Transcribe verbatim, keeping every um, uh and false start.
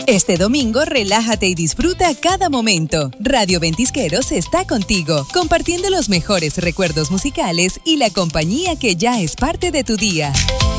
Este domingo relájate y disfruta cada momento. Radio Ventisqueros está contigo, compartiendo los mejores recuerdos musicales y la compañía que ya es parte de tu día.